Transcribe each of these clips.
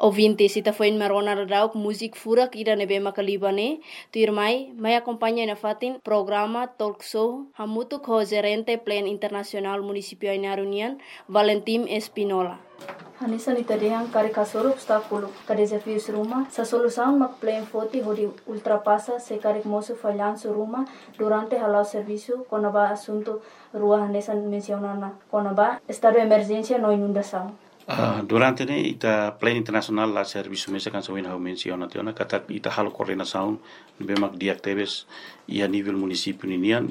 Ouvintes, ita foi marona radau música fura ira nebe makalibane, tu irmai, mai acompanha na fatin programa talk show hamutu ko gerente plan internasional municipio Inarunian, Valentim Espinola. Hanisa nitadehang kari kasoro obstáculo, ka desafios ruma, sa solução mak plan foti hodi ultrapassa se kari moço falhanço ruma durante halau serviço konaba assunto rua hanesa mencionana konaba estado de emergência no inundação. Durante ne ita plan internasional la serviço mesa kan sawin hau menciona tiona kata ita halo coordenação bemak diactebes e a nível município ninian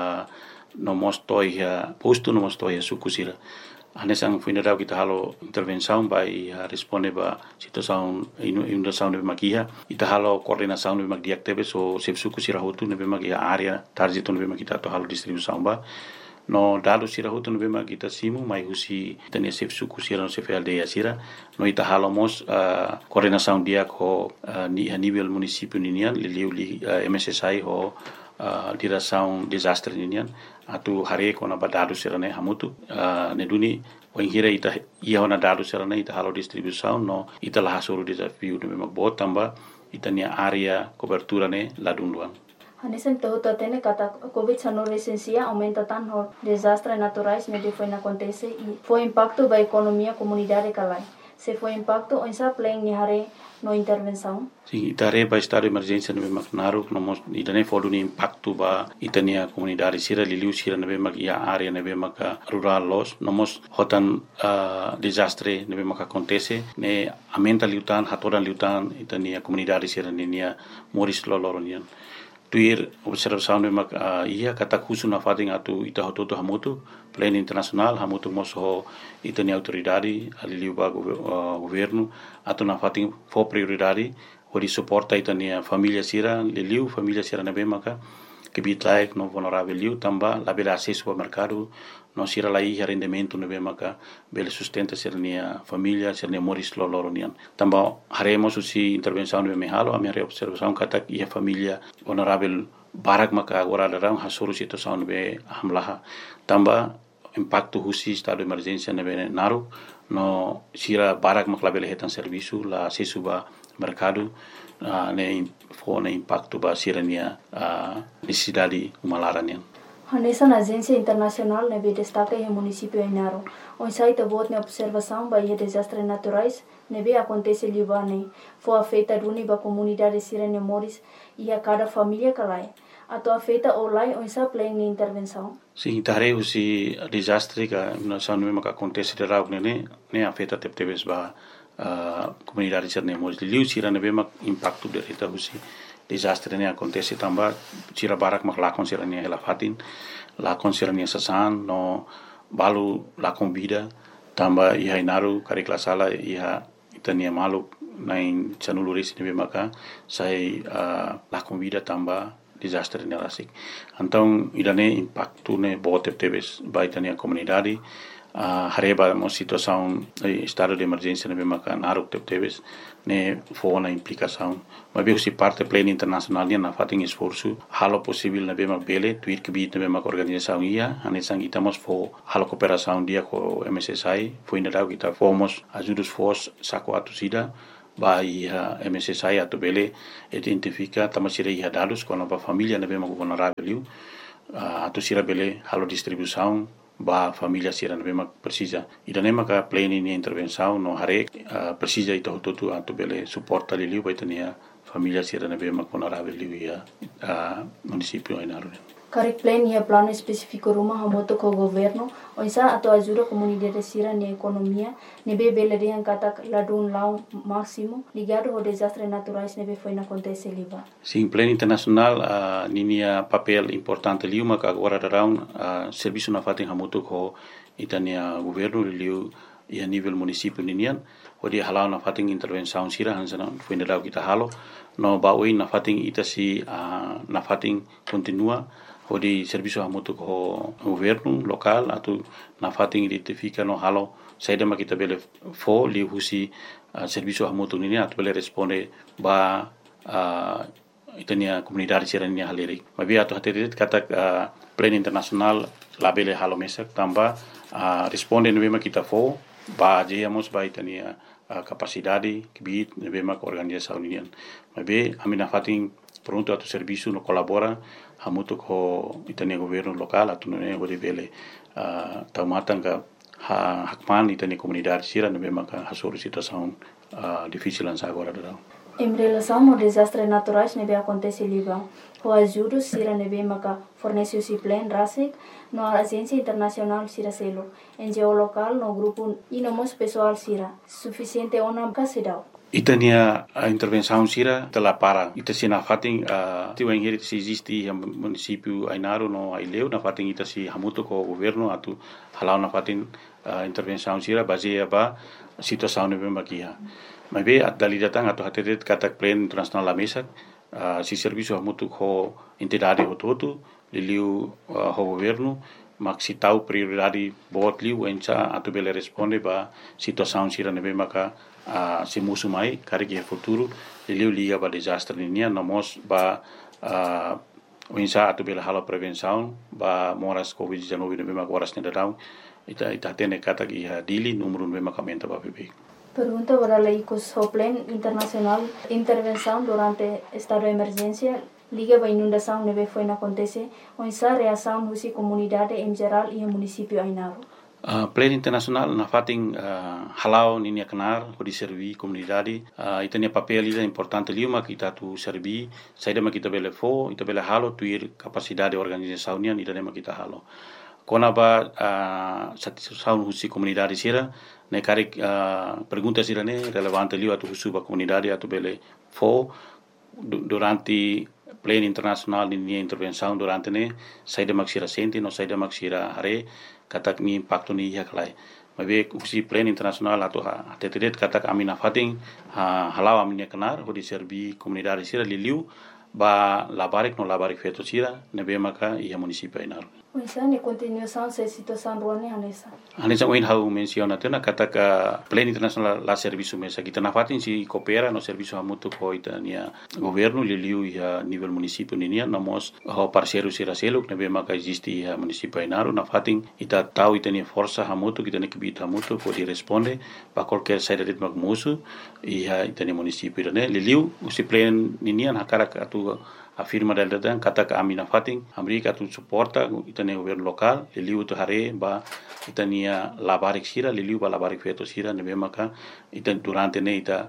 no mostoi posto no mostoi sukusira anesang funeral kita halo intervenção vai responde ba situação inundação de makia ita halo coordenação de bemak diactebes o sep sukusira hotu ne bemak area target no bemak kita to halo distribuição ba no dado sira hutu no bema kita simu mai husi tania sef suku sira no sef aldeia sira no ita halomos coordenação dia ko ni a nível município ninian li MSSI ho direção desastre ninian atu hare ko na badado sira ne hamutu ne duni o ingira ita ia na dado sira ne ita halo distribuição no ita la hasuru desafio no bema botamba ita ni area cobertura ne ladunduan. Hanesan tahu tatene kata COVID-19 licencia aumenta tanto desastres naturais me foi na acontece e foi impacto ba economia comunidade kalai. Se foi impacto on sa plan ni hare no intervenção. Sim, itare ba estado de emergência no bemak naru no mos itane fodu ni impacto ba itania comunidade sira liliu sira no bemak ia area no bemak rural los no mos hotan desastre no bemak acontece ne aumenta liutan hatoran liutan itania comunidade sira nia moris loloronian. Tuir observação de mak ia kata khusu na fating atu ita hototo hamutu plan internasional hamutu moso itani autoridade ali ba governo atu na fating fo prioridade hori suporta itani família sira liliu família sira na bemaka que bitlaik no vulnerável liu tamba la bela acesso ao mercado no sira la ia rendimento no bemaka bela sustenta sira nia família sira nia moris loloronian tamba haremos usi intervenção no mehalo a minha observação kata ia família vulnerável barak maka agora darang hasuru situação no be hamlaha tamba impacto husi estado de emergência no be naru no sira barak mak la bela hetan serviço la acesso ba mercado ne fone impacto ba sirania necessidade humalaranian. Hanesa na agência internacional nebe destaca em município Inaro. On site vote na observação ba ia desastres naturais nebe acontece libane. Foi afetada duni ba comunidade sirene moris e a cada família kalai. Ato afeta olai on sa plan ni intervenção. Sim, tare usi desastre ka na sanu maka acontece de rau ne afeta teptebes ba comunidade sirene moris liu sira nebe mak impacto de reta usi desastre ne acontece tamba sira barak mak lakon sira ne helafatin lakon sira ne sasan no balu lakon vida tamba iha inaru karikla sala iha itania malu nain chanuluris ne maka sai lakon vida tamba desastre ne rasik então idane impacto ne bote tebes baitania comunidade hareba mo situação estado de emergência ne maka naru tebes ne fona implicação mas bem se parte pleno internacional na fating esforço halo possível na bema bele tuir que bit na bema organização ia anesang itamos fo halo cooperação dia com MSSI foi na dau kita fomos ajudos fos saco atusida vai MSSI atu bele identifica tamasira ia dados com a família na bema vulnerável atusira bele halo distribuição ba família sira na bema precisa idane maka pleno ni intervenção no hare precisa ito tutu atu bele suporta liliu baitania família sira na bema vulnerável ia município Inaro. Karek plan ia plano específico rumah hamoto ko governo onsa atau ajuda comunidade sira ni economia nebe bele yang kata ladun lau máximo ligado ao desastres naturais nebe foi na acontece liba. Sim, plano internacional ninia papel importante liu maka agora darão serviço na fating hamoto ko itania governo liu ia nível município ninian odi halau na fating intervenção sira hansana foi na kita halo no baui na fating itasi na fating continua odi serviço hamoto ko governo local atau na fating identifica no halo saida makita bele fo li husi serviço hamoto nini atau bele responde ba itania comunidade sirania haleri mabi atau haterit kata plan internasional labele halo mesak tamba responde no bema kita fo ba jeyamos ba itania capacidade que bit nebe mak organização union mabe amina fating pronto atu serviço no colabora hamuto ko itania governo local atu ne gode bele taumatanga hakman itania comunidade sira nebe mak hasoro situação difícil ansa agora da. Em relação ao desastres naturais que acontece em Líbano, o ajuda Sira nebe maka fornece o plan RASIC na agência internacional Sira Selo, NGO local no grupo e no pessoal Sira, suficiente ona casidao. Itania a intervenção Sira telah para ita sina fating tiu engeri se existe município Ainaro no Aileu na fating ita si hamuto ko governo atu halau na fating intervenção Sira baseia ba situação nebe makia. Mabe at dali datang atau hatetet katak plan internasional la mesa si serviço hamutu ho entidade hototu liliu ho governo mak si tau prioridade bot liu encha atu bele responde ba situação sira nebe maka si musu mai kari ke futuro liliu liga ba desastre ninia namos ba encha atu bele hala prevenção ba moras covid-19 nebe maka horas nedadau ita tene katak iha dili número nebe maka menta ba bebe. Pergunta para o Plan Internacional Intervenção durante estado de emergência liga a inundação neve foi na acontece onde a reação da comunidade em geral e o município Ainaro. Plan Internacional na fating halau ninia kenar ko diservi comunidade itania papel ida importante liuma kita tu servi saida ma kita bele fo ita bele halo tuir capacidade organização nia ida ma kita halo kona ba satisfação husi comunidade sira ne kari pergunta sira ne relevante liu atu husu ba comunidade atu bele fo durante plan internacional ni intervenção durante ne saida maksira senti no saida maksira hare katak ni impacto ni yaklai mabe husi plan internacional atu ha tetet katak amina fating halau amina kenar ho di servi comunidade sira liu ba labarik no labarik feto sira nebe maka ia município Ainaro. Então, em continuação, essa situação ruane Hanesa. Hanesa oin hau menciona tena kata ka plan internacional la serviço mesa kita na fatin si coopera no serviço hamutu ko itania governo liliu ia nível município ninia namos ho parceiro sira seluk nebe maka existe ia município Ainaro na fatin ita tau itania força hamutu kita ne kibita hamutu ko di responde ba qualquer saída de magmusu ia itania município ne liliu usi plan ninia na cara atu afirma del datang kata ka amina fating Amerika tu suporta itania governo local liliu tu hare ba itania labarik sira liliu ba labarik feto sira nebe maka itan durante ne ita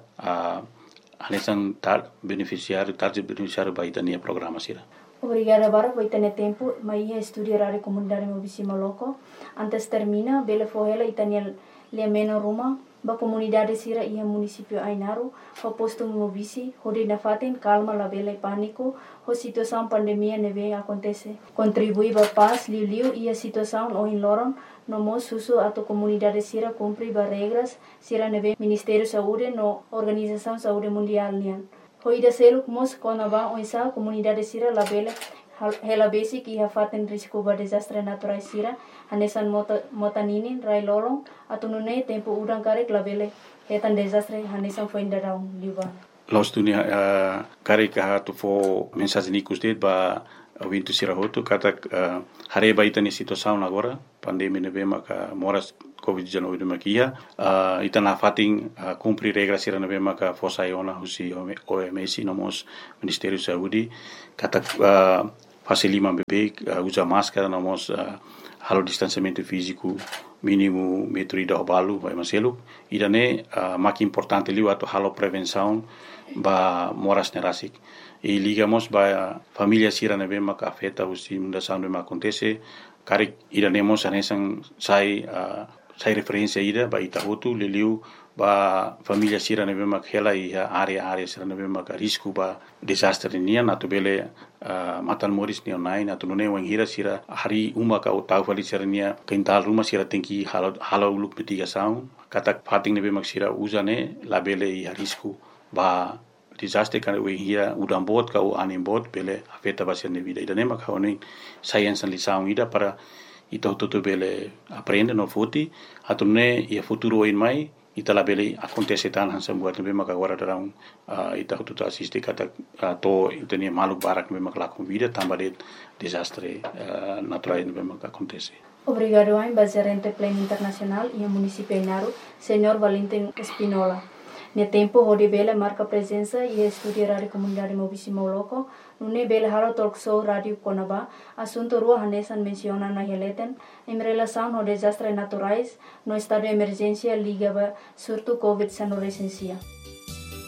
hanesan tar beneficiário ba itania programa sira. Obrigada para por ter tempo, mas ia estudar a comunidade movíssima loco. Antes termina, bele fohela itania lemeno ruma ba comunidade sira ia município Ainaro, ho posto movisi, hode na faten calma la bele pânico, ho situação pandemia neve acontece. Contribui ba paz liu ia situação o in loron, no mo susu ato comunidade sira cumpri ba regras sira neve Ministério Saúde no Organização Saúde Mundial nian. Ho ida seluk mos kona ba oisa comunidade sira la bele hela basic ia faten risco ba desastre natural sira hanesan motaninin rai lolong atau nune tempo udang karek labele hetan desastre hanesan foi indarau liba Los dunia karek ha tu fo mensagem nikus det ba wintu sira hotu kata hare ba itani situação agora pandemia neve maka moras covid-19 makia itana fating cumprir regras sira neve maka fosa iona husi OMS nomos Ministério Saúde kata facilima bebê usa máscara nomos halo distanciamento físico mínimo metro ida balu vai maselu idane mak importante liu ato halo prevenção ba moras nerasik e ligamos ba família sira neve maka afeta usi mundação de acontece karik idanemos anesan sai referência ida ba itahutu liliu ba família sira neve mak hela ia area sira neve mak risco ba desastre nia natu bele matan moris ni online atu none wang hira sira hari uma ka tau fali sira nia kental rumah sira tengki halo uluk mitigação kata fating neve mak sira usane la bele ia risco ba desastre kan we hira udam bot ka u anim bot bele afeta ba sira vida ida nema ka oni science lição ida para ita tutu bele aprende no futi atu ne ia futuro in mai ita la bele acontece tan hansa buat nebe maka agora darang ita tutu assiste kata to itania maluk barak nebe maka lakum vida tambah de desastre natural nebe maka acontece Obrigado a gerente Pleno Internacional e a município Inaru, Senhor Valentim Espinola. No tempo, onde Bela marca presença e estudia rádio comunidade Mobisimo Loco, no Bela Halo Talk Show Rádio Conaba, assunto rua Hanesan menciona na releten, em relação ao desastres naturais, no estado de emergência ligava surto Covid-19 recensia.